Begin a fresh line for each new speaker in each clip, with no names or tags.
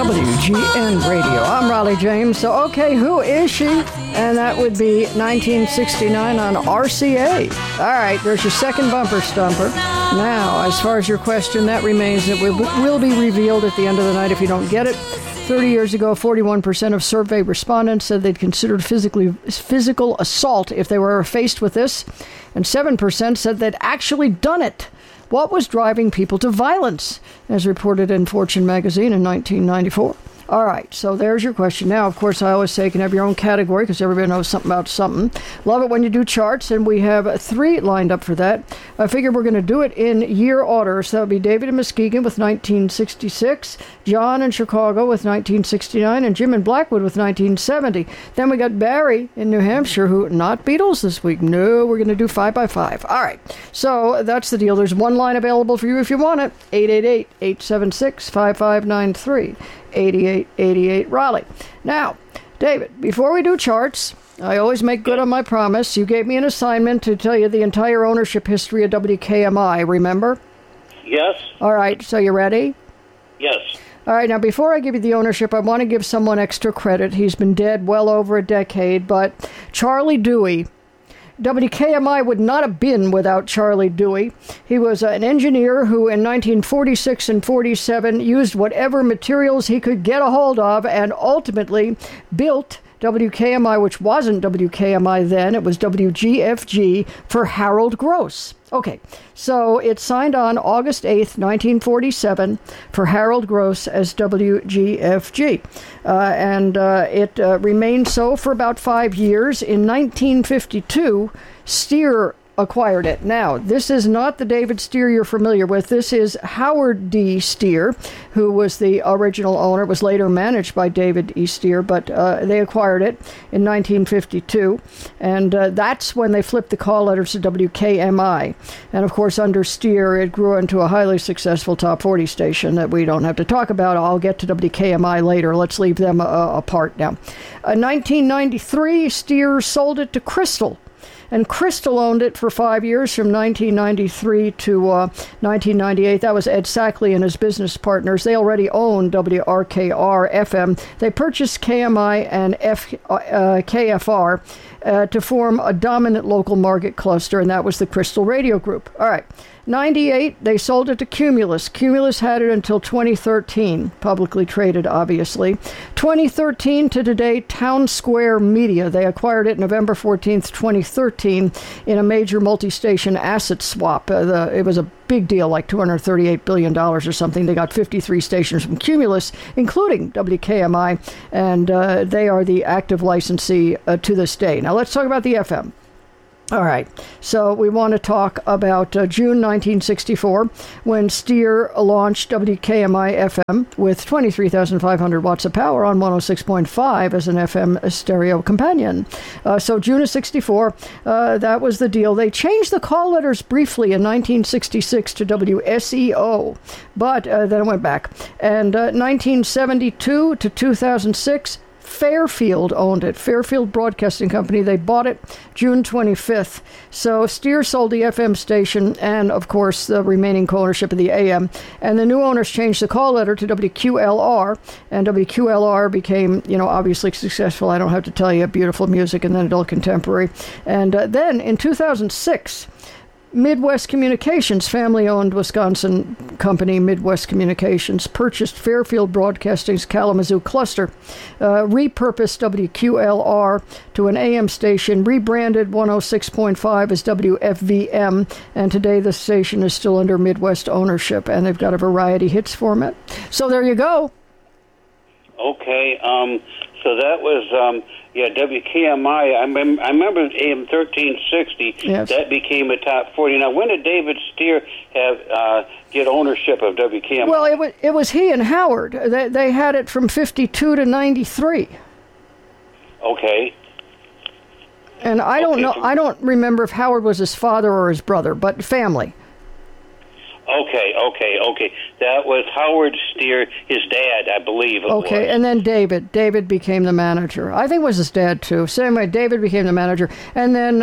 WGN Radio. I'm Raleigh James. So, okay, who is she? And that would be 1969 on RCA. All right, there's your second bumper stumper. Now, as far as your question, that remains. It will be revealed at the end of the night if you don't get it. 30 years ago, 41% of survey respondents said they'd considered physical assault if they were faced with this, and 7% said they'd actually done it. What was driving people to violence, as reported in Fortune magazine in 1994? All right, so there's your question. Now, of course, I always say you can have your own category because everybody knows something about something. Love it when you do charts, and we have 3 lined up for that. I figure we're going to do it in year order. So that would be David in Muskegon with 1966, John in Chicago with 1969, and Jim in Blackwood with 1970. Then we got Barry in New Hampshire, who, not Beatles this week. No, we're going to do 5 by 5. All right, so that's the deal. There's one line available for you if you want it, 888-876-5593. 8888 Raleigh. Now, David, before we do charts, I always make good on my promise. You gave me an assignment to tell you the entire ownership history of WKMI, remember?
Yes.
All right, so you ready?
Yes.
All right, now before I give you the ownership, I want to give someone extra credit. He's been dead well over a decade, but Charlie Dewey. WKMI would not have been without Charlie Dewey. He was an engineer who in 1946 and 47 used whatever materials he could get a hold of and ultimately built WKMI, which wasn't WKMI then. It was WGFG for Harold Gross. Okay, so it signed on August 8th, 1947 for Harold Gross as WGFG. And it remained so for about 5 years. In 1952, Steer acquired it. Now, this is not the David Steer you're familiar with. This is Howard D. Steer, who was the original owner. It was later managed by David E. Steer, but they acquired it in 1952. And that's when they flipped the call letters to WKMI. And, of course, under Steer, it grew into a highly successful top 40 station that we don't have to talk about. I'll get to WKMI later. Let's leave them apart now. 1993, Steer sold it to Crystal. And Crystal owned it for 5 years, from 1993 to 1998. That was Ed Sackley and his business partners. They already owned WRKR-FM. They purchased KMI and KFR to form a dominant local market cluster, and that was the Crystal Radio Group. All right. 98, they sold it to Cumulus. Cumulus had it until 2013, publicly traded, obviously. 2013 to today, Town Square Media. They acquired it November 14th, 2013, in a major multi-station asset swap. It was a big deal, like $238 billion or something. They got 53 stations from Cumulus, including WKMI, and they are the active licensee to this day. Now, let's talk about the FM. All right, so we want to talk about June 1964, when Steer launched WKMI FM with 23,500 watts of power on 106.5 as an FM stereo companion. So June of 64, that was the deal. They changed the call letters briefly in 1966 to WSEO, but then it went back. And 1972 to 2006, Fairfield owned it. Fairfield Broadcasting Company. They bought it June 25th. So Steer sold the FM station and, of course, the remaining co-ownership of the AM. And the new owners changed the call letter to WQLR. And WQLR became, obviously successful. I don't have to tell you, beautiful music and then adult contemporary. And then in 2006, Midwest Communications, family-owned Wisconsin company, Midwest Communications, purchased Fairfield Broadcasting's Kalamazoo cluster, repurposed WQLR to an AM station, rebranded 106.5 as WFVM, and today the station is still under Midwest ownership, and they've got a variety hits format. So there you go.
Okay, so that was... WKMI. I remember AM 1360.
Yes. That
became a top 40. Now, when did David Steer have get ownership of WKMI?
Well, it was he and Howard. They had it from 52 to 93.
Okay.
And I don't know. I don't remember if Howard was his father or his brother, but family.
Okay. That was Howard Steer, his dad, I believe.
Okay, and then David became the manager. I think it was his dad too. So anyway, David became the manager, and then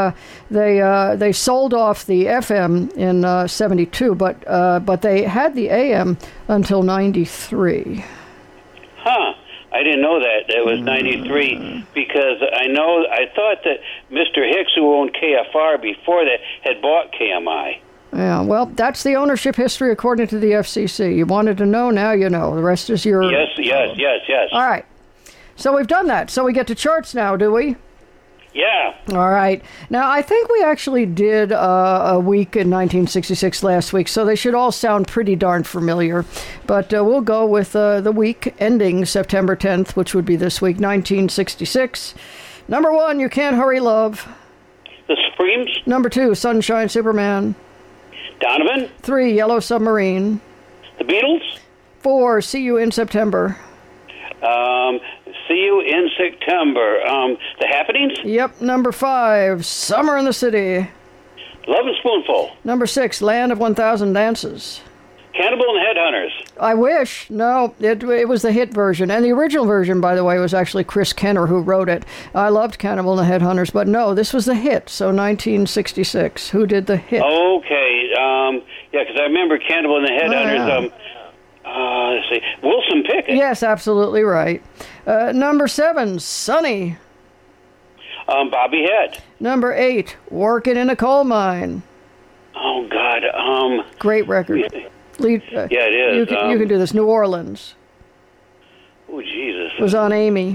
they sold off the FM in '72, but they had the AM until '93.
Huh. I didn't know that. That was 93 because I thought that Mr. Hicks, who owned KFR before that, had bought KMI.
Yeah, well, that's the ownership history according to the FCC. You wanted to know, now you know. The rest is your...
Yes.
All right. So we've done that. So we get to charts now, do we?
Yeah.
All right. Now, I think we actually did a week in 1966 last week, so they should all sound pretty darn familiar. But we'll go with the week ending September 10th, which would be this week, 1966. Number 1, You Can't Hurry Love.
The Supremes.
Number 2, Sunshine Superman.
Donovan.
3, Yellow Submarine.
The Beatles.
4, See You in September.
See You in September. The Happenings.
Yep. Number 5, Summer in the City.
Love and Spoonful.
Number 6, Land of 1,000 Dances.
Cannibal and Headhunters.
I wish. No, it was the hit version. And the original version, by the way, was actually Chris Kenner who wrote it. I loved Cannibal and the Headhunters, but no, this was the hit. So 1966. Who did the hit?
Okay. Yeah, because I remember Cannibal and the Headhunters. Let's see. Wilson Pickett.
Yes, absolutely right. Number 7, Sunny.
Bobby Head.
Number 8, Working in a Coal Mine.
Oh, God.
Great record.
Yeah, it is.
You can do this. New Orleans.
Oh, Jesus.
Was on Amy.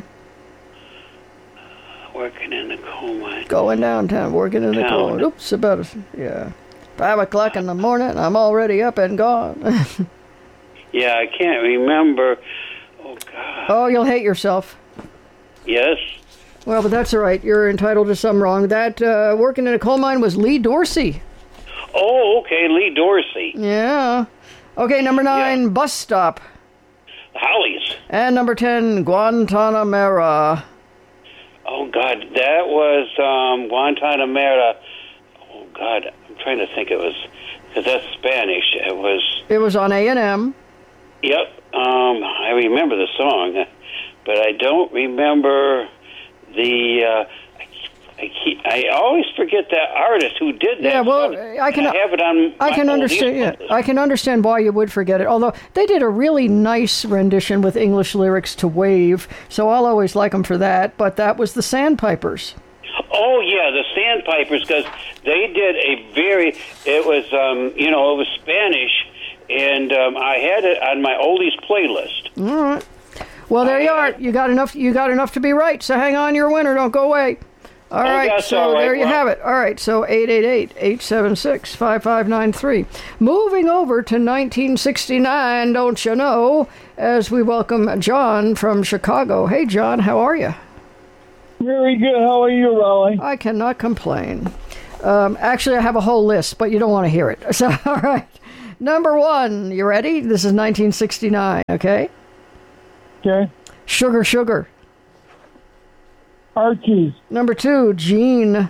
Working in the coal mine.
Going downtown, working in the coal. Oops, about 5 o'clock in the morning. I'm already up and gone.
Yeah, I can't remember. Oh, God.
Oh, you'll hate yourself.
Yes.
Well, but that's all right. You're entitled to some wrong. That Working in a Coal Mine was Lee Dorsey.
Oh, okay, Lee Dorsey.
Yeah. Okay, number 9, Bus Stop.
The Hollies.
And number 10, Guantanamera.
Oh, God, that was Guantanamera. Oh, God, I'm trying to think because that's Spanish.
It was on A&M.
Yep, I remember the song, but I don't remember the... I always forget that artist who did that.
Yeah, well, I can
have it on.
I can understand. Yeah, I can understand why you would forget it. Although they did a really nice rendition with English lyrics to "Wave," so I'll always like them for that. But that was the Sandpipers.
Oh yeah, the Sandpipers, because they did a very. It was it was Spanish, and I had it on my oldies playlist.
All right. Well, there you are. You got enough. You got enough to be right. So hang on, you're a winner. Don't go away. All right, so
all right.
There you have it. All right, so 888-876-5593. Moving over to 1969, don't you know, as we welcome John from Chicago. Hey, John, how are you?
Very good. How are you, Raleigh?
I cannot complain. Actually, I have a whole list, but you don't want to hear it. So, all right. Number 1, you ready? This is 1969, okay?
Okay.
Sugar, Sugar.
Archie's.
Number 2, Gene.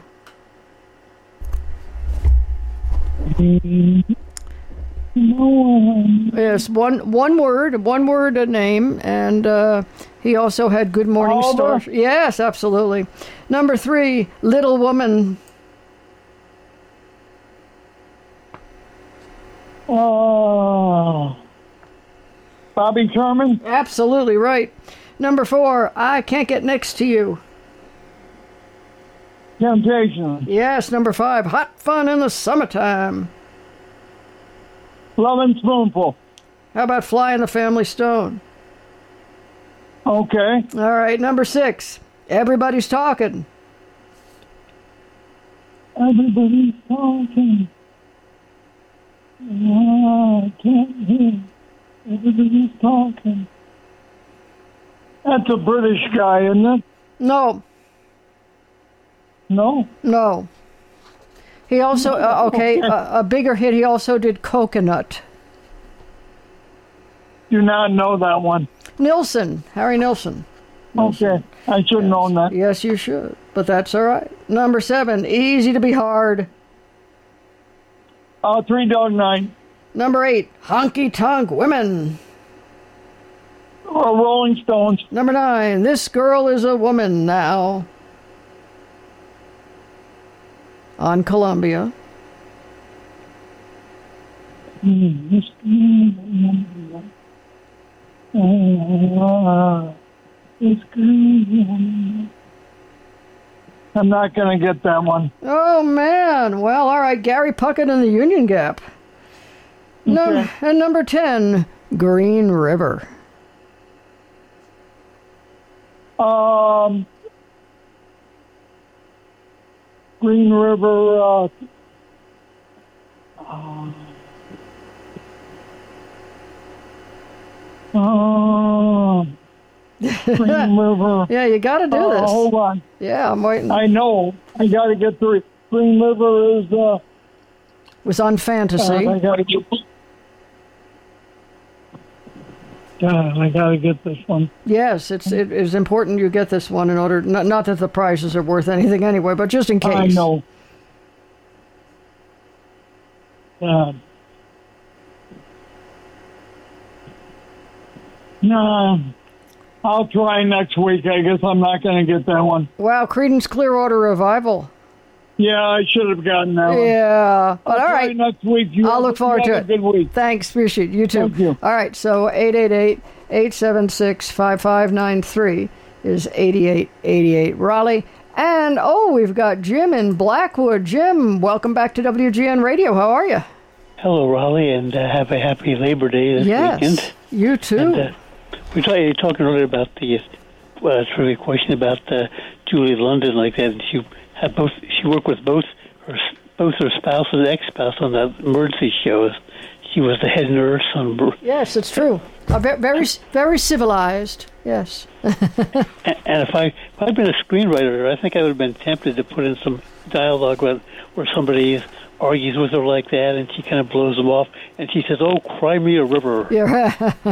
Yes, one word a name, and he also had Good Morning Star. Yes, absolutely. Number 3, Little Woman.
Bobby Sherman.
Absolutely right. Number 4, I Can't Get Next to You.
Temptation.
Yes, number 5, Hot Fun in the Summertime.
Love and Spoonful.
How about Fly in the Family Stone?
Okay.
All right, number 6, Everybody's Talking.
Everybody's talking. I can't hear. Everybody's talking. That's a British guy, isn't it?
No.
No.
He also, a bigger hit, he also did Coconut.
Do not know that one.
Nilsson, Harry Nilsson.
Okay, I should have known that.
Yes, you should, but that's all right. Number 7, Easy to Be Hard.
3 Dog Night.
Number 8, Honky Tonk Women.
Or Rolling Stones.
Number 9, This Girl is a Woman Now. On Columbia.
It's green. I'm not going to get that one.
Oh, man. Well, all right. Gary Puckett and the Union Gap. No,
Okay.
and number 10, Green River.
Green River. Green River.
Yeah, you got to do this.
Hold on.
Yeah, I'm waiting.
I know. I got to get through. Green River is.
Was on Fantasy.
I got to get. I got to get this one.
Yes, it is important you get this one in order. Not that the prizes are worth anything anyway, but just in case.
I know. No, I'll try next week. I guess I'm not going to get that one.
Wow, Creedence Clearwater Revival.
Yeah, I should have gotten that one.
Yeah, but all
Try
right.
next week.
I'll look forward to
have
it.
a good week.
Thanks, appreciate it. You too.
Thank you.
All right, so 888-876-5593 is 8888 Raleigh. And, we've got Jim in Blackwood. Jim, welcome back to WGN Radio. How are you?
Hello, Raleigh, and have a happy Labor Day this weekend.
You too.
And, we were talking earlier about the trivia question about Julie London, like that. And she worked with both her spouse and ex-spouse on that emergency show. She was the head nurse on.
Yes, it's true. Very, very civilized. Yes.
And if I'd been a screenwriter, I think I would have been tempted to put in some dialogue where somebody argues with her like that, and she kind of blows them off, and she says, "Oh, cry me a river."
Yeah.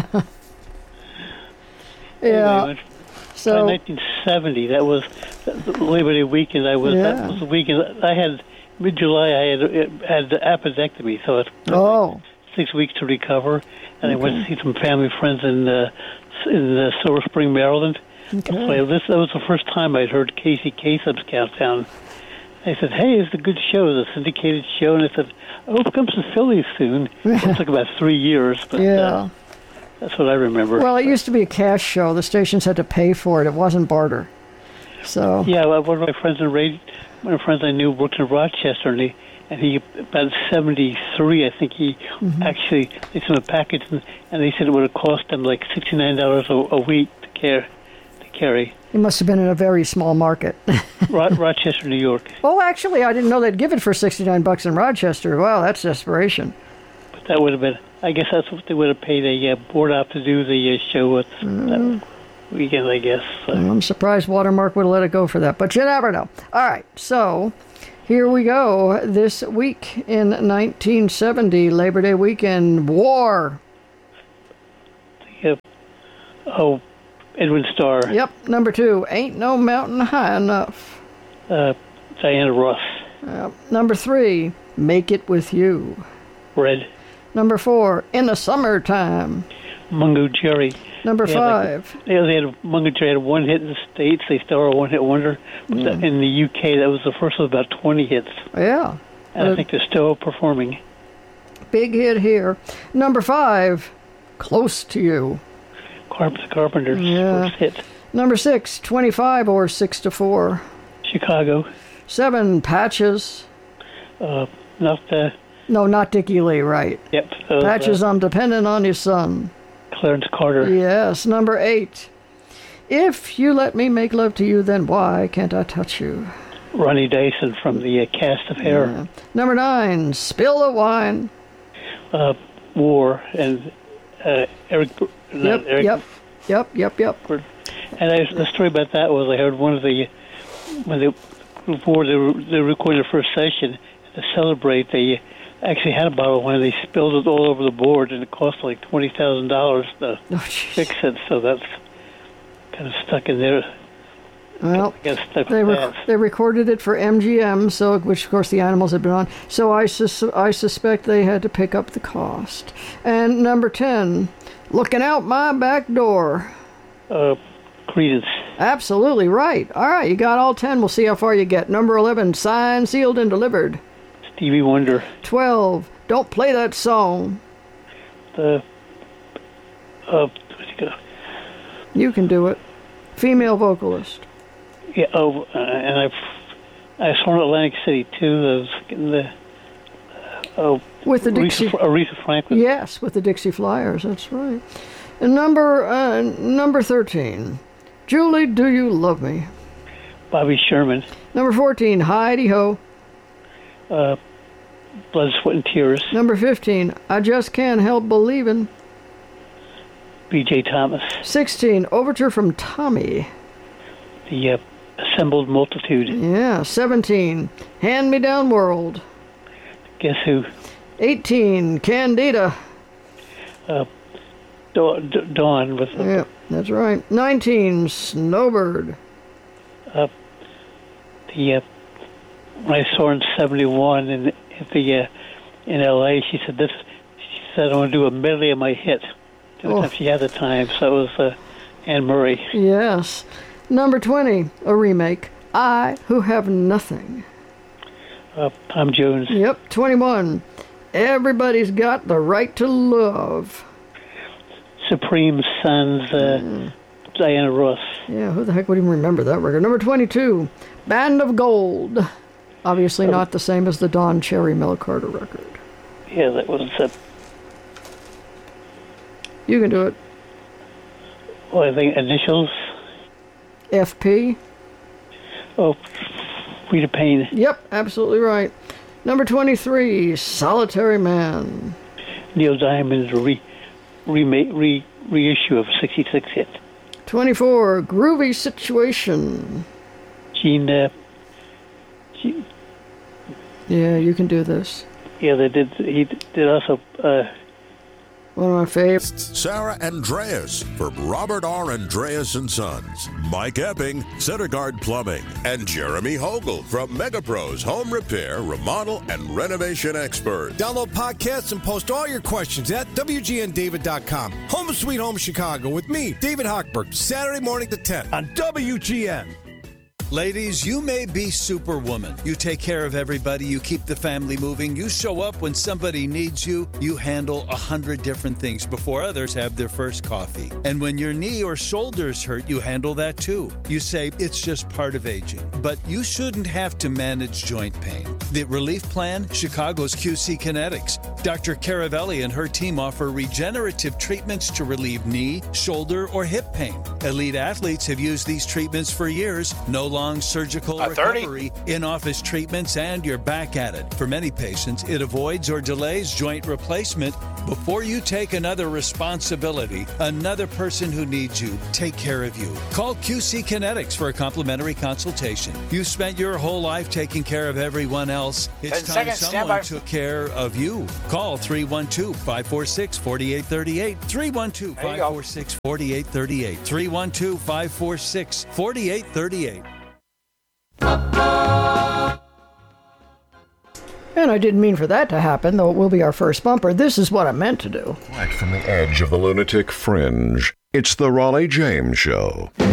Yeah.
Anyway,
So
1970, that was the Labor Day weekend. That was the weekend. I had mid-July. I had the appendectomy, so it took 6 weeks to recover. And I went to see some family friends in Silver Spring, Maryland.
Okay.
So that was the first time I'd heard Casey Kasem's Countdown. I said, "Hey, it's a good show, the syndicated show." And I said, "I hope it comes to Philly soon." It took about 3 years, but that's what I remember.
Well, it used to be a cash show. The stations had to pay for it. It wasn't barter. So
yeah, one of my friends I knew worked in Rochester, and he about 73, I think he actually they sent a package, and they said it would have cost them like $69 a week to carry.
it must have been in a very small market.
Rochester, New York.
Oh, actually, I didn't know they'd give it for $69 in Rochester. Wow, that's desperation.
But that would have been, I guess that's what they would have paid a board out to do the show with that weekend, I guess. So.
I'm surprised Watermark would have let it go for that, but you never know. All right, so here we go. This week in 1970, Labor Day weekend, war.
Yep. Oh, Edwin Starr.
Yep, number 2, Ain't No Mountain High Enough.
Diana Ross.
Number 3, Make It With You.
Red.
Number 4, In the Summertime.
Mungo Jerry.
Number 5.
They had Mungo Jerry had one hit in the States. They still are a one-hit wonder. But in the UK, that was the first of about 20 hits.
Yeah.
And I think they're still performing.
Big hit here. Number 5, Close to You.
The Carpenters' first hit.
Number 6, 25 or 6 to 4.
Chicago.
7, Patches. Not Dickie Lee, right?
Yep.
Patches, I'm Dependent on You, Son.
Clarence Carter.
Yes. Number 8, If You Let Me Make Love to You, Then Why Can't I Touch You?
Ronnie Dyson from the Cast of Hair.
Yeah. Number 9, Spill the Wine.
War and Eric.
Yep.
And the story about that was I heard when they recorded the first session to celebrate. They actually had a bottle of wine. They spilled it all over the board, and it cost like $20,000 to fix it. So that's kind of stuck in there.
Well, they recorded it for MGM, which of course the Animals had been on. So I suspect they had to pick up the cost. And number 10, Looking Out My Back Door.
Creedence.
Absolutely right. All right, you got all 10. We'll see how far you get. Number 11, Signed, Sealed, and Delivered.
Stevie Wonder.
12, Don't Play That Song. You can do it. Female vocalist.
Yeah. Oh, and I saw in Atlantic City too.
With the Dixie.
Aretha Franklin.
Yes, with the Dixie Flyers. That's right. And number 13. Julie, Do You Love Me?
Bobby Sherman.
Number 14. Heidi Ho.
Blood, Sweat and Tears.
Number 15. I Just Can't Help Believin'.
B.J. Thomas.
16. Overture from Tommy.
The Assembled Multitude.
Yeah. 17. Hand Me Down World.
Guess Who?
18. Candida.
Dawn with.
Yeah, that's right. 19. Snowbird.
When I saw her in '71 in L.A., she said I want to do a medley of my hits. If she had the time, so it was Anne Murray.
Yes. Number 20, a remake. I Who Have Nothing.
Tom Jones.
Yep. 21. Everybody's Got the Right to Love.
Supreme Sons. Diana Ross.
Yeah, who the heck would even remember that record? Number 22, Band of Gold. Obviously not the same as the Don Cherry Mel Carter record.
Yeah, that was.
You can do it.
Well, I think initials.
FP.
Oh, Rita Payne.
Yep, absolutely right. Number 23, Solitary Man.
Neil Diamond's reissue of 66 hit.
24, Groovy Situation.
Gene.
Yeah, you can do this.
Yeah, he did also.
One of my favorites.
Sarah Andreas from Robert R. Andreas & Sons. Mike Epping, Center Guard Plumbing. And Jeremy Hogle from MegaPros Home Repair, Remodel, and Renovation Expert.
Download podcasts and post all your questions at WGNDavid.com. Home Sweet Home Chicago with me, David Hochberg, Saturday morning to 10 on WGN.
Ladies, you may be Superwoman. You take care of everybody. You keep the family moving. You show up when somebody needs you. You handle 100 different things before others have their first coffee. And when your knee or shoulders hurt, you handle that too. You say it's just part of aging. But you shouldn't have to manage joint pain. The Relief Plan, Chicago's QC Kinetics. Dr. Caravelli and her team offer regenerative treatments to relieve knee, shoulder, or hip pain. Elite athletes have used these treatments for years. No long surgical recovery, in-office treatments, and you're back at it. For many patients, it avoids or delays joint replacement. Before you take another responsibility, another person who needs you, take care of you. Call QC Kinetics for a complimentary consultation. You spent your whole life taking care of everyone else. It's time someone took care of you. Call 312-546-4838. 312-546-4838. 312-546-4838.
And I didn't mean for that to happen, though it will be our first bumper. This is what I meant to do.
Right from the edge of the lunatic fringe, it's the Raleigh James Show.